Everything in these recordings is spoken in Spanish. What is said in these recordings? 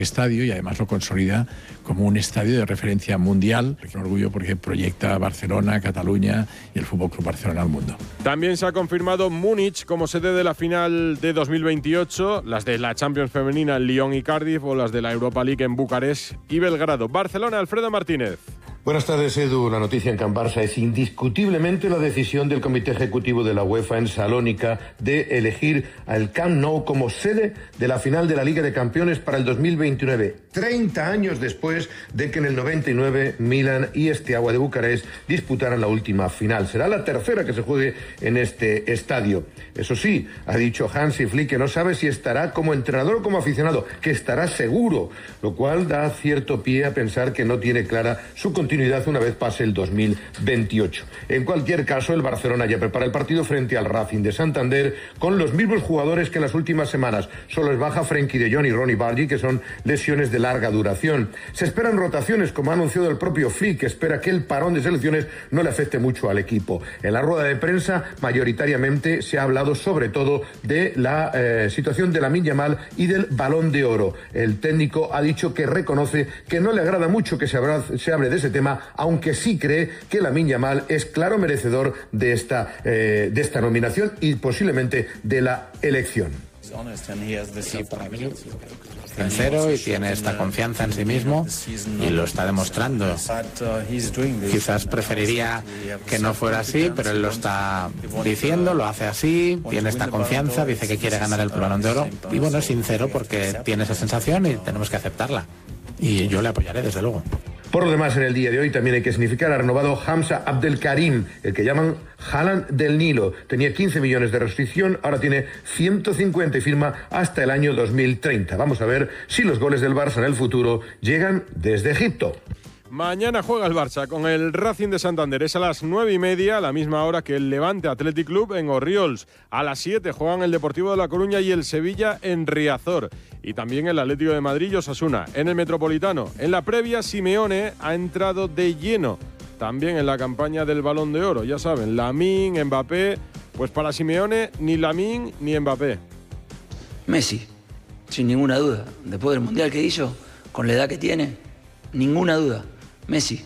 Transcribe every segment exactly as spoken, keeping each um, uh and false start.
estadio y además lo consolida como un estadio de referencia mundial. Qué orgullo porque proyecta Barcelona, Cataluña y el F C Barcelona al mundo. También se ha confirmado Múnich como sede de la final de dos mil veintiocho, las de la Champions femenina en Lyon y Cardiff o las de la Europa League en Bucarest y Belgrado. Barcelona, Alfredo Martínez. Buenas tardes, Edu. La noticia en Can Barça es indiscutiblemente la decisión del Comité Ejecutivo de la UEFA en Salónica de elegir al Camp Nou como sede de la final de la Liga de Campeones para el dos mil veintinueve, treinta años después de que en el noventa y nueve Milan y Steaua de Bucarest disputaran la última final. Será la tercera que se juegue en este estadio. Eso sí, ha dicho Hansi Flick que no sabe si estará como entrenador o como aficionado, que estará seguro, lo cual da cierto pie a pensar que no tiene clara su continuidad una vez pase el dos mil veintiocho. En cualquier caso, el Barcelona ya prepara el partido frente al Racing de Santander con los mismos jugadores que en las últimas semanas. Solo es baja Frenkie de Jong y Ronny Bargi, que son lesiones de larga duración. Se esperan rotaciones, como ha anunciado el propio Flick, que espera que el parón de selecciones no le afecte mucho al equipo. En la rueda de prensa, mayoritariamente se ha hablado sobre todo de la eh, situación de Lamine Yamal y del Balón de Oro. El técnico ha dicho que reconoce que no le agrada mucho que se, abra, se hable de ese tema, aunque sí cree que Lamine Yamal es claro merecedor de esta, eh, de esta nominación y posiblemente de la elección. Sí, para mí, sincero y tiene esta confianza en sí mismo y lo está demostrando. Quizás preferiría que no fuera así, pero él lo está diciendo, lo hace así, tiene esta confianza, dice que quiere ganar el Balón de Oro y bueno, es sincero porque tiene esa sensación y tenemos que aceptarla. Y yo le apoyaré, desde luego. Por lo demás, en el día de hoy también hay que significar ha renovado Hamza Abdelkarim, el que llaman Haaland del Nilo. Tenía quince millones de restricción, ahora tiene ciento cincuenta y firma hasta el año dos mil treinta. Vamos a ver si los goles del Barça en el futuro llegan desde Egipto. Mañana juega el Barça con el Racing de Santander. Es a las nueve y media, a la misma hora que el Levante Athletic Club en Orriols. A las siete juegan el Deportivo de La Coruña y el Sevilla en Riazor. Y también el Atlético de Madrid y Osasuna en el Metropolitano. En la previa, Simeone ha entrado de lleno también en la campaña del Balón de Oro. Ya saben, Lamine, Mbappé. Pues para Simeone, ni Lamine ni Mbappé. Messi, sin ninguna duda. Después del Mundial que hizo, con la edad que tiene, ninguna duda. Messi.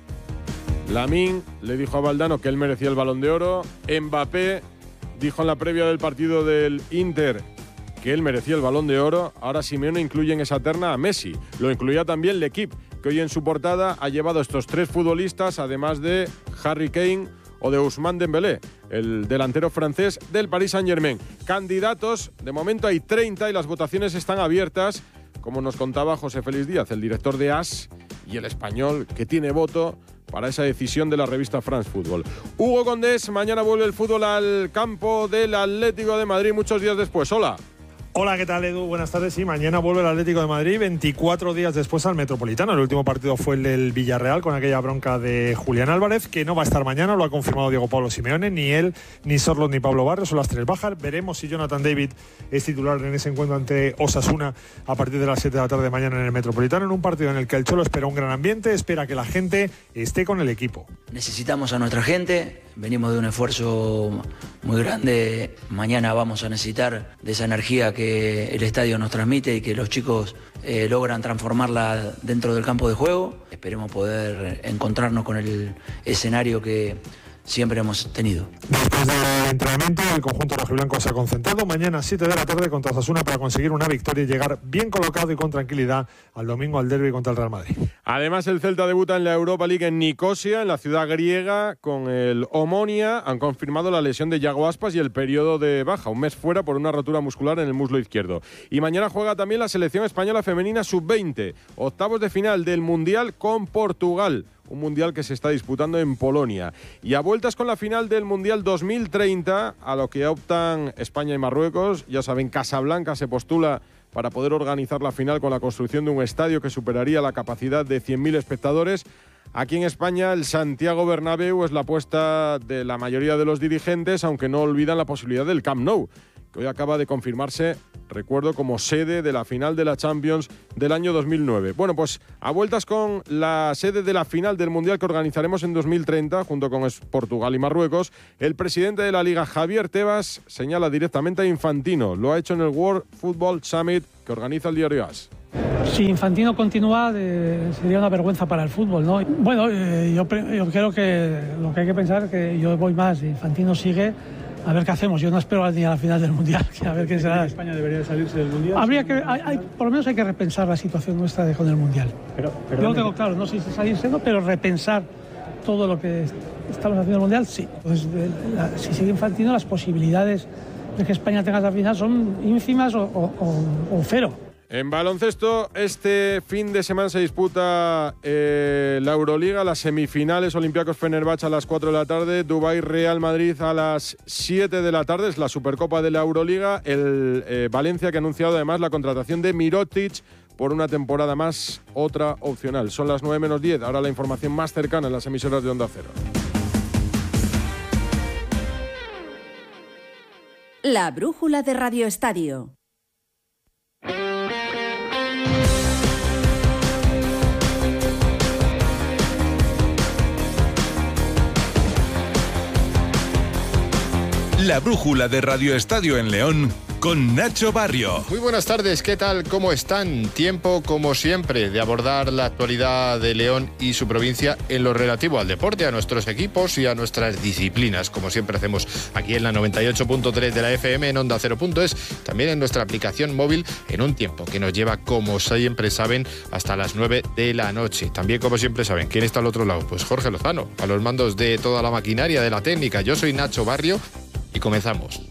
Lamine le dijo a Valdano que él merecía el Balón de Oro. Mbappé dijo en la previa del partido del Inter que él merecía el Balón de Oro. Ahora Simeone incluye en esa terna a Messi. Lo incluía también L'Équipe, que hoy en su portada ha llevado estos tres futbolistas, además de Harry Kane o de Ousmane Dembélé, el delantero francés del Paris Saint-Germain. Candidatos, de momento hay treinta y las votaciones están abiertas, como nos contaba José Félix Díaz, el director de A S y el español que tiene voto para esa decisión de la revista France Football. Hugo Condés, mañana vuelve el fútbol al campo del Atlético de Madrid muchos días después. Hola. Hola, ¿qué tal, Edu? Buenas tardes. Sí, mañana vuelve el Atlético de Madrid, veinticuatro días después al Metropolitano. El último partido fue el del Villarreal, con aquella bronca de Julián Álvarez, que no va a estar mañana, lo ha confirmado Diego Pablo Simeone. Ni él, ni Sorloth, ni Pablo Barrios son las tres bajas. Veremos si Jonathan David es titular en ese encuentro ante Osasuna a partir de las siete de la tarde mañana en el Metropolitano, en un partido en el que el Cholo espera un gran ambiente, espera que la gente esté con el equipo. Necesitamos a nuestra gente, venimos de un esfuerzo muy grande. Mañana vamos a necesitar de esa energía que el estadio nos transmite y que los chicos eh, logran transformarla dentro del campo de juego. Esperemos poder encontrarnos con el escenario que siempre hemos tenido. Después del entrenamiento, el conjunto rojiblanco se ha concentrado mañana a siete de la tarde contra Osasuna para conseguir una victoria y llegar bien colocado y con tranquilidad al domingo al derbi contra el Real Madrid. Además, el Celta debuta en la Europa League en Nicosia, en la ciudad griega, con el Omonia. Han confirmado la lesión de Yago Aspas y el periodo de baja, un mes fuera por una rotura muscular en el muslo izquierdo. Y mañana juega también la selección española femenina sub veinte, octavos de final del Mundial con Portugal. Un mundial que se está disputando en Polonia. Y a vueltas con la final del Mundial dos mil treinta, a lo que optan España y Marruecos. Ya saben, Casablanca se postula para poder organizar la final con la construcción de un estadio que superaría la capacidad de cien mil espectadores. Aquí en España, el Santiago Bernabéu es la apuesta de la mayoría de los dirigentes, aunque no olvidan la posibilidad del Camp Nou, que hoy acaba de confirmarse, recuerdo, como sede de la final de la Champions del año dos mil nueve. Bueno, pues a vueltas con la sede de la final del Mundial que organizaremos en dos mil treinta, junto con Portugal y Marruecos, el presidente de la Liga, Javier Tebas, señala directamente a Infantino. Lo ha hecho en el World Football Summit que organiza el diario A S. Si Infantino continúa, eh, sería una vergüenza para el fútbol, ¿no? Bueno, eh, yo, yo creo que lo que hay que pensar es que yo voy más, si Infantino sigue, a ver qué hacemos. Yo no espero ni a la final del Mundial, que a ver quién será. ¿España debería salirse del Mundial? Habría que, hay, hay, por lo menos hay que repensar la situación nuestra de, con el Mundial. Pero, yo lo tengo claro, no sé si salirse o no, pero repensar todo lo que estamos haciendo en el Mundial, sí. Pues, de, la, si sigue Infantino, las posibilidades de que España tenga la final son ínfimas o, o, o, o cero. En baloncesto, este fin de semana se disputa eh, la Euroliga, las semifinales, Olympiacos Fenerbahce a las cuatro de la tarde, Dubái Real Madrid a las siete de la tarde, es la Supercopa de la Euroliga, el eh, Valencia que ha anunciado además la contratación de Mirotic por una temporada más, otra opcional. Son las nueve menos diez, ahora la información más cercana en las emisoras de Onda Cero. La brújula de Radio Estadio. La brújula de Radio Estadio en León con Nacho Barrio. Muy buenas tardes, ¿qué tal? ¿Cómo están? Tiempo, como siempre, de abordar la actualidad de León y su provincia en lo relativo al deporte, a nuestros equipos y a nuestras disciplinas, como siempre hacemos aquí en la noventa y ocho punto tres de la F M, en Onda Cero punto es, también en nuestra aplicación móvil, en un tiempo que nos lleva, como siempre saben, hasta las nueve de la noche. También, como siempre saben, ¿quién está al otro lado? Pues Jorge Lozano, a los mandos de toda la maquinaria de la técnica. Yo soy Nacho Barrio y comenzamos.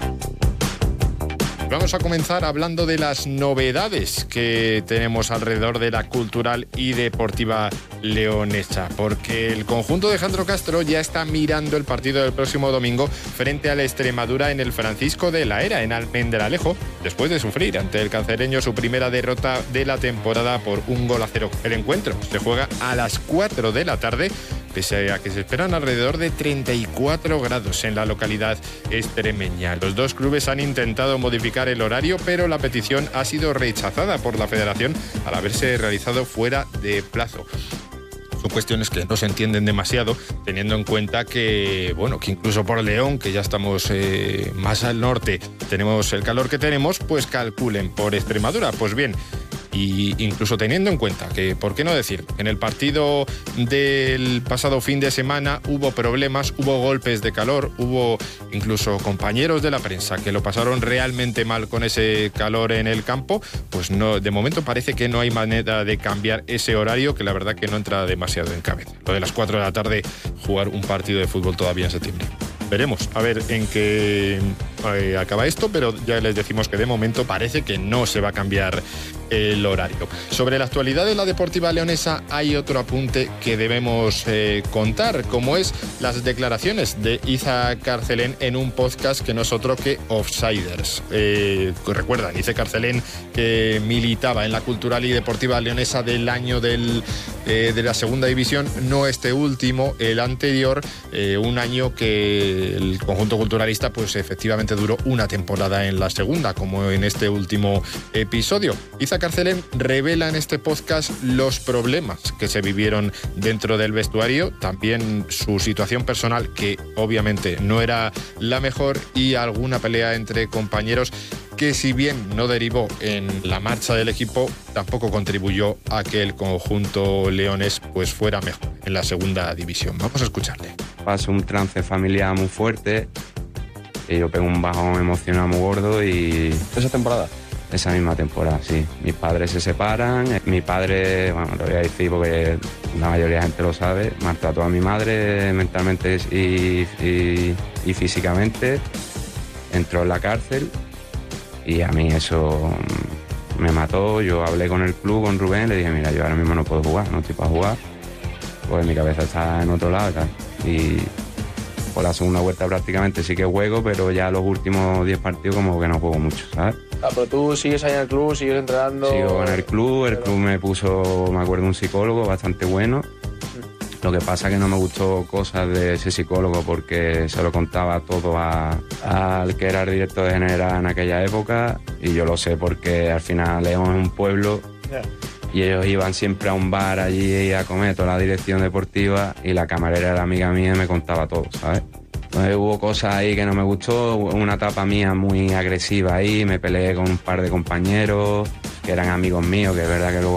Vamos a comenzar hablando de las novedades que tenemos alrededor de la cultural y deportiva leonesa, porque el conjunto de Alejandro Castro ya está mirando el partido del próximo domingo frente a la Extremadura en el Francisco de la Era, en Almendralejo, después de sufrir ante el cancereño su primera derrota de la temporada por un gol a cero. El encuentro se juega a las cuatro de la tarde, pese a que se esperan alrededor de treinta y cuatro grados en la localidad extremeña. Los dos clubes han intentado modificar el horario, pero la petición ha sido rechazada por la Federación al haberse realizado fuera de plazo. Son cuestiones que no se entienden demasiado, teniendo en cuenta que, bueno, que incluso por León, que ya estamos eh, más al norte, tenemos el calor que tenemos, pues calculen por Extremadura. Pues bien, y incluso teniendo en cuenta que, ¿por qué no decir? En el partido del pasado fin de semana hubo problemas, hubo golpes de calor, hubo incluso compañeros de la prensa que lo pasaron realmente mal con ese calor en el campo, pues no, de momento parece que no hay manera de cambiar ese horario, que la verdad que no entra demasiado en cabeza. Lo de las cuatro de la tarde, jugar un partido de fútbol todavía en septiembre. Veremos a ver en qué eh, acaba esto, pero ya les decimos que de momento parece que no se va a cambiar el horario. Sobre la actualidad de la deportiva leonesa hay otro apunte que debemos eh, contar, como es las declaraciones de Iza Carcelén en un podcast que no es otro que Offsiders. Eh, recuerdan, Iza Carcelén, que militaba en la cultural y deportiva leonesa del año del, eh, de la segunda división, no este último, el anterior, eh, un año que el conjunto culturalista pues efectivamente duró una temporada en la segunda, como en este último episodio. Iza Carcelén revela en este podcast los problemas que se vivieron dentro del vestuario, también su situación personal, que obviamente no era la mejor, y alguna pelea entre compañeros que, si bien no derivó en la marcha del equipo, tampoco contribuyó a que el conjunto leonés pues fuera mejor en la segunda división. Vamos a escucharle. Pasó un trance familiar muy fuerte y yo pego un bajón emocional muy gordo. Y ¿Esa temporada? Esa misma temporada, sí. Mis padres se separan. Mi padre, bueno, lo voy a decir porque la mayoría de la gente lo sabe, maltrató a mi madre mentalmente y, y, y físicamente. Entró en la cárcel y a mí eso me mató. Yo hablé con el club, con Rubén, le dije, mira, yo ahora mismo no puedo jugar, no estoy para jugar, pues mi cabeza está en otro lado y tal. Y por la segunda vuelta prácticamente sí que juego, pero ya los últimos diez partidos como que no juego mucho, ¿sabes? Ah, pero tú sigues ahí en el club, sigues entrenando... Sigo en el club, el club me puso, me acuerdo, un psicólogo bastante bueno. Lo que pasa es que no me gustó cosas de ese psicólogo porque se lo contaba todo a, al que era el director general en aquella época, y yo lo sé porque al final León es un pueblo. Yeah. Y ellos iban siempre a un bar allí a comer, toda la dirección deportiva, y la camarera era amiga mía y me contaba todo, ¿sabes? Entonces hubo cosas ahí que no me gustó, una etapa mía muy agresiva ahí, me peleé con un par de compañeros, que eran amigos míos, que es verdad que luego